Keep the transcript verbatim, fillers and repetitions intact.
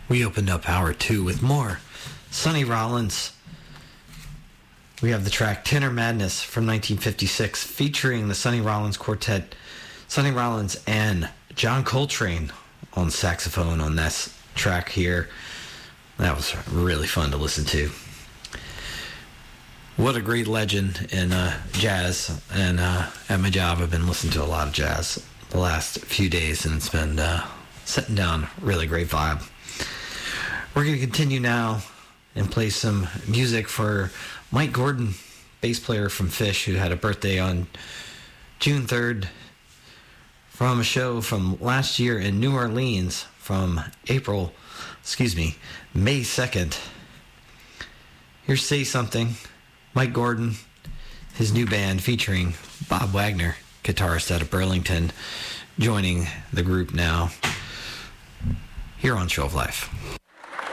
We opened up hour two with more Sonny Rollins. We have the track Tenor Madness from nineteen fifty-six featuring the Sonny Rollins Quartet, Sonny Rollins and John Coltrane on saxophone on this track here. That was really fun to listen to. What a great legend in uh, jazz. And uh, at my job, I've been listening to a lot of jazz the last few days, and it's been uh, setting down a really great vibe. We're going to continue now and play some music for Mike Gordon, bass player from Phish, who had a birthday on June third, from a show from last year in New Orleans from April, excuse me, May second. Here's Say Something, Mike Gordon, his new band featuring Bob Wagner, guitarist out of Burlington, joining the group now here on Show of Life.